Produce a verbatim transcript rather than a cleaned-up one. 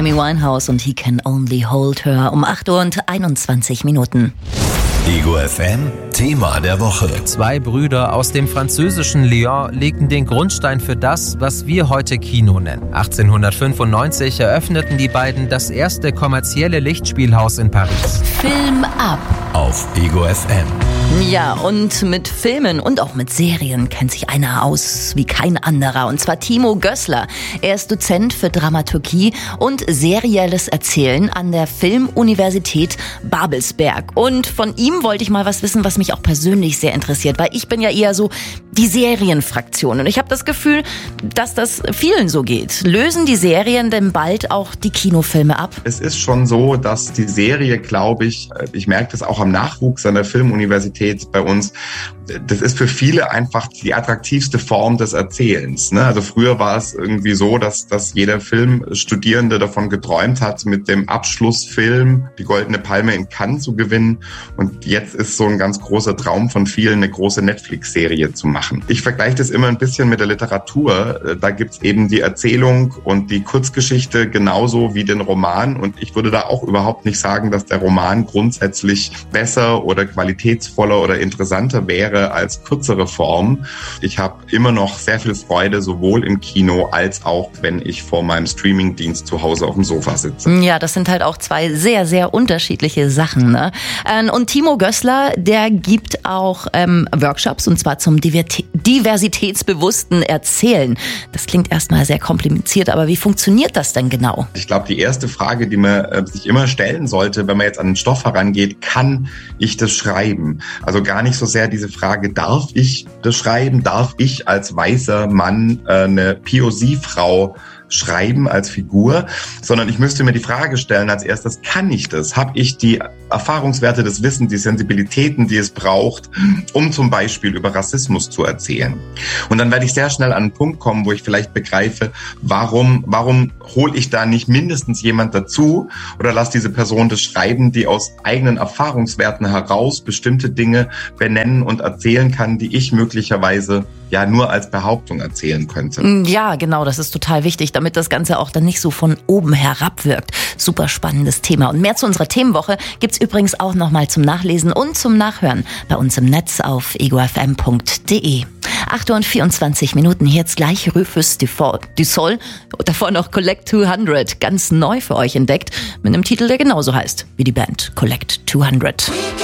Amy Winehouse und He Can Only Hold Her um acht Uhr und einundzwanzig Minuten. Ego F M, Thema der Woche. Zwei Brüder aus dem französischen Lyon legten den Grundstein für das, was wir heute Kino nennen. achtzehnhundertfünfundneunzig eröffneten die beiden das erste kommerzielle Lichtspielhaus in Paris. Film ab auf Ego F M. Ja, und mit Filmen und auch mit Serien kennt sich einer aus wie kein anderer, und zwar Timo Gößler. Er ist Dozent für Dramaturgie und serielles Erzählen an der Filmuniversität Babelsberg. Und von ihm wollte ich mal was wissen, was mich auch persönlich sehr interessiert, weil ich bin ja eher so die Serienfraktion und ich habe das Gefühl, dass das vielen so geht. Lösen die Serien denn bald auch die Kinofilme ab? Es ist schon so, dass die Serie, glaube ich, ich merke das auch am Nachwuchs an der Filmuniversität bei uns, das ist für viele einfach die attraktivste Form des Erzählens. Ne? Also früher war es irgendwie so, dass, dass jeder Filmstudierende davon geträumt hat, mit dem Abschlussfilm die Goldene Palme in Cannes zu gewinnen. Und jetzt ist so ein ganz großer Traum von vielen, eine große Netflix-Serie zu machen. Ich vergleiche das immer ein bisschen mit der Literatur. Da gibt's eben die Erzählung und die Kurzgeschichte genauso wie den Roman. Und ich würde da auch überhaupt nicht sagen, dass der Roman grundsätzlich besser oder qualitätsvoller oder interessanter wäre als kürzere Form. Ich habe immer noch sehr viel Freude, sowohl im Kino als auch, wenn ich vor meinem Streamingdienst zu Hause auf dem Sofa sitze. Ja, das sind halt auch zwei sehr, sehr unterschiedliche Sachen. Ne? Und Timo Gößler, der gibt auch ähm, Workshops, und zwar zum diversitätsbewussten Erzählen. Das klingt erstmal sehr kompliziert, aber wie funktioniert das denn genau? Ich glaube, die erste Frage, die man äh, sich immer stellen sollte, wenn man jetzt an den Stoff herangeht, kann ich das schreiben? Also gar nicht so sehr diese Frage, darf ich das schreiben? Darf ich als weißer Mann äh, eine P O C-Frau schreiben als Figur, sondern ich müsste mir die Frage stellen als erstes, kann ich das? Habe ich die Erfahrungswerte, das Wissen, die Sensibilitäten, die es braucht, um zum Beispiel über Rassismus zu erzählen? Und dann werde ich sehr schnell an einen Punkt kommen, wo ich vielleicht begreife, warum, warum hole ich da nicht mindestens jemand dazu oder lass diese Person das schreiben, die aus eigenen Erfahrungswerten heraus bestimmte Dinge benennen und erzählen kann, die ich möglicherweise ja nur als Behauptung erzählen könnte. Ja, genau, das ist total wichtig, damit das Ganze auch dann nicht so von oben herab wirkt. Super spannendes Thema. Und mehr zu unserer Themenwoche gibt's übrigens auch nochmal zum Nachlesen und zum Nachhören bei uns im Netz auf ego f m punkt d e. acht Uhr und vierundzwanzig Minuten, hier jetzt gleich Rufus du Sol, davor noch Collect zweihundert, ganz neu für euch entdeckt, mit einem Titel, der genauso heißt wie die Band Collect zweihundert.